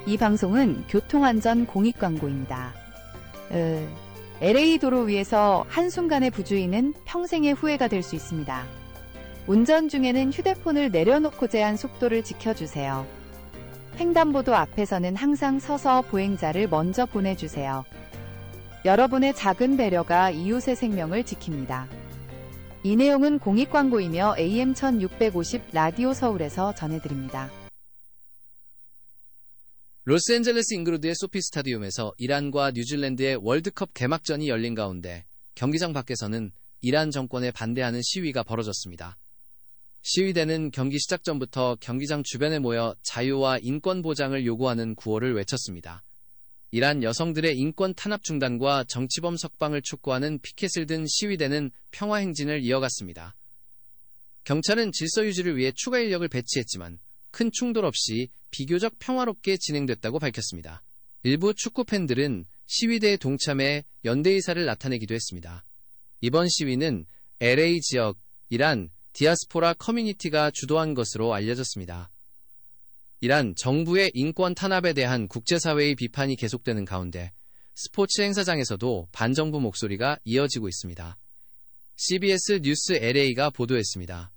이 방송은 교통안전 공익광고입니다. LA 도로 위에서 한순간의 부주의는 평생의 후회가 될 수 있습니다. 운전 중에는 휴대폰을 내려놓고 제한 속도를 지켜주세요. 횡단보도 앞에서는 항상 서서 보행자를 먼저 보내주세요. 여러분의 작은 배려가 이웃의 생명을 지킵니다. 이 내용은 공익광고이며 AM 1650 라디오 서울에서 전해드립니다. 로스앤젤레스 잉그루드의 소피 스타디움에서 이란과 뉴질랜드의 월드컵 개막전이 열린 가운데 경기장 밖에서는 이란 정권에 반대하는 시위가 벌어졌습니다. 시위대는 경기 시작 전부터 경기장 주변에 모여 자유와 인권 보장을 요구하는 구호를 외쳤습니다. 이란 여성들의 인권 탄압 중단과 정치범 석방을 촉구하는 피켓을 든 시위대는 평화 행진을 이어갔습니다. 경찰은 질서 유지를 위해 추가 인력을 배치했지만 큰 충돌 없이 비교적 평화롭게 진행됐다고 밝혔습니다. 일부 축구 팬들은 시위대에 동참해 연대의사를 나타내기도 했습니다. 이번 시위는 LA 지역 이란 디아스포라 커뮤니티가 주도한 것으로 알려졌습니다. 이란 정부의 인권 탄압에 대한 국제사회의 비판이 계속되는 가운데 스포츠 행사장에서도 반정부 목소리가 이어지고 있습니다. CBS 뉴스 LA가 보도했습니다.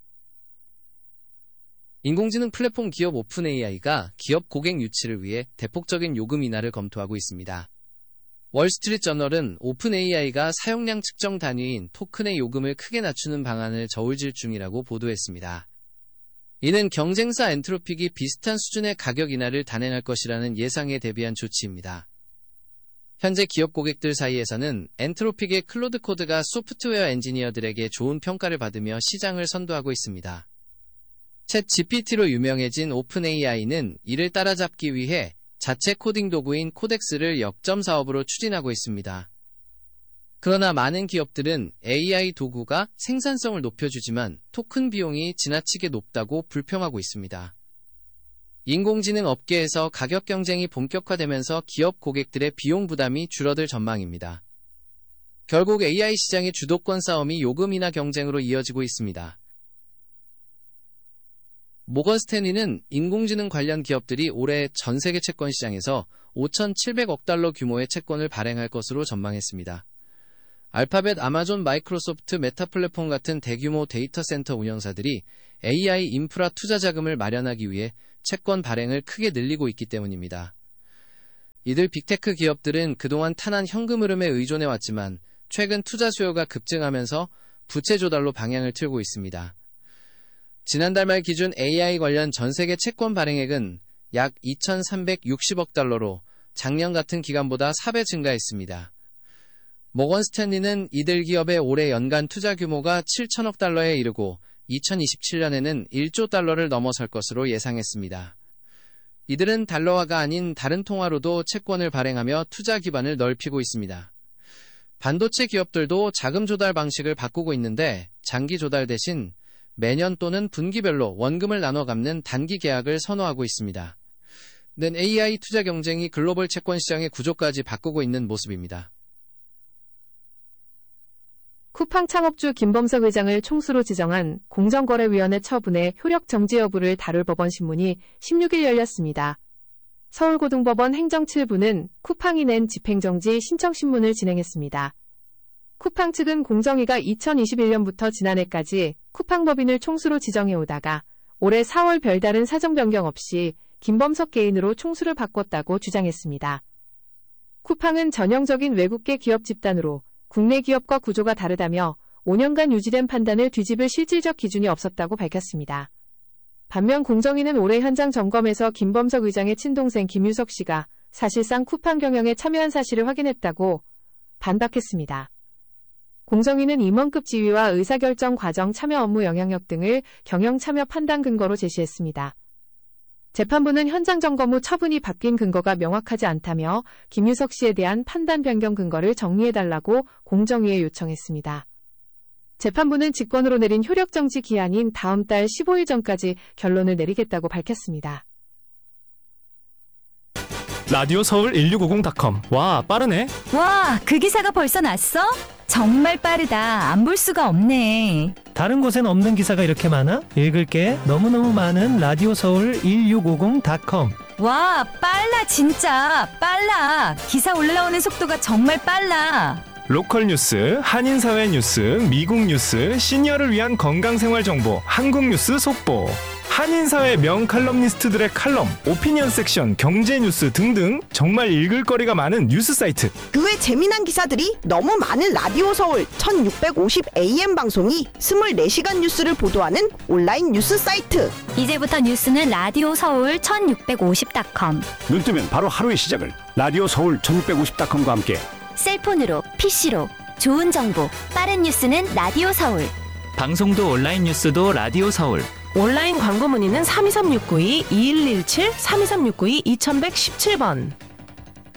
인공지능 플랫폼 기업 오픈AI가 기업 고객 유치를 위해 대폭적인 요금 인하를 검토하고 있습니다. 월스트리트저널은 오픈AI가 사용량 측정 단위인 토큰의 요금을 크게 낮추는 방안을 저울질 중이라고 보도했습니다. 이는 경쟁사 엔트로픽이 비슷한 수준의 가격 인하를 단행할 것이라는 예상에 대비한 조치입니다. 현재 기업 고객들 사이에서는 엔트로픽의 클로드 코드가 소프트웨어 엔지니어들에게 좋은 평가를 받으며 시장을 선도하고 있습니다. 챗 GPT로 유명해진 오픈AI는 이를 따라잡기 위해 자체 코딩 도구인 코덱스를 역점 사업으로 추진하고 있습니다. 그러나 많은 기업들은 AI 도구가 생산성을 높여주지만 토큰 비용이 지나치게 높다고 불평하고 있습니다. 인공지능 업계에서 가격 경쟁이 본격화되면서 기업 고객들의 비용 부담이 줄어들 전망입니다. 결국 AI 시장의 주도권 싸움이 요금 인하 경쟁으로 이어지고 있습니다. 모건 스탠리는 인공지능 관련 기업들이 올해 전 세계 채권 시장에서 5,700억 달러 규모의 채권을 발행할 것으로 전망했습니다. 알파벳, 아마존, 마이크로소프트, 메타 플랫폼 같은 대규모 데이터 센터 운영사들이 AI 인프라 투자 자금을 마련하기 위해 채권 발행을 크게 늘리고 있기 때문입니다. 이들 빅테크 기업들은 그동안 탄한 현금 흐름에 의존해왔지만 최근 투자 수요가 급증하면서 부채 조달로 방향을 틀고 있습니다. 지난달 말 기준 AI 관련 전 세계 채권 발행액은 약 2,360억 달러로 작년 같은 기간보다 4배 증가했습니다. 모건 스탠리는 이들 기업의 올해 연간 투자 규모가 7천억 달러에 이르고 2027년에는 1조 달러를 넘어설 것으로 예상했습니다. 이들은 달러화가 아닌 다른 통화로도 채권을 발행하며 투자 기반을 넓히고 있습니다. 반도체 기업들도 자금 조달 방식을 바꾸고 있는데 장기 조달 대신 매년 또는 분기별로 원금을 나눠 갚는 단기 계약을 선호하고 있습니다. 는 AI 투자 경쟁이 글로벌 채권 시장의 구조까지 바꾸고 있는 모습입니다. 쿠팡 창업주 김범석 의장을 총수로 지정한 공정거래위원회 처분의 효력 정지 여부를 다룰 법원 신문이 16일 열렸습니다. 서울고등법원 행정 7부는 쿠팡이 낸 집행정지 신청신문을 진행했습니다. 쿠팡 측은 공정위가 2021년부터 지난해까지 쿠팡 법인을 총수로 지정해오다가 올해 4월 별다른 사정 변경 없이 김범석 개인으로 총수를 바꿨다고 주장했습니다. 쿠팡은 전형적인 외국계 기업 집단으로 국내 기업과 구조가 다르다며 5년간 유지된 판단을 뒤집을 실질적 기준이 없었다고 밝혔습니다. 반면 공정위는 올해 현장 점검에서 김범석 의장의 친동생 김유석 씨가 사실상 쿠팡 경영에 참여한 사실을 확인했다고 반박했습니다. 공정위는 임원급 지위와 의사결정 과정 참여 업무 영향력 등을 경영 참여 판단 근거로 제시했습니다. 재판부는 현장 점검 후 처분이 바뀐 근거가 명확하지 않다며 김유석 씨에 대한 판단 변경 근거를 정리해달라고 공정위에 요청했습니다. 재판부는 직권으로 내린 효력정지 기한인 다음 달 15일 전까지 결론을 내리겠다고 밝혔습니다. 라디오 서울 1650.com. 와, 빠르네. 와, 그 기사가 벌써 났어? 정말 빠르다. 안 볼 수가 없네. 다른 곳엔 없는 기사가 이렇게 많아? 읽을게. 너무너무 많은 라디오 서울 1650.com. 와, 빨라, 진짜. 빨라. 기사 올라오는 속도가 정말 빨라. 로컬 뉴스, 한인사회 뉴스, 미국 뉴스, 시니어를 위한 건강생활 정보, 한국 뉴스 속보. 한인사회 명칼럼니스트들의 칼럼, 오피니언 섹션, 경제 뉴스 등등 정말 읽을 거리가 많은 뉴스 사이트. 그 외 재미난 기사들이 너무 많은 라디오 서울 1650 AM 방송이 24시간 뉴스를 보도하는 온라인 뉴스 사이트. 이제부터 뉴스는 라디오 서울 1650.com. 눈 뜨면 바로 하루의 시작을 라디오 서울 1650.com과 함께 셀폰으로, PC로 좋은 정보, 빠른 뉴스는 라디오 서울. 방송도 온라인 뉴스도 라디오 서울. 온라인 광고 문의는 323-692-2117, 323-692-2117번.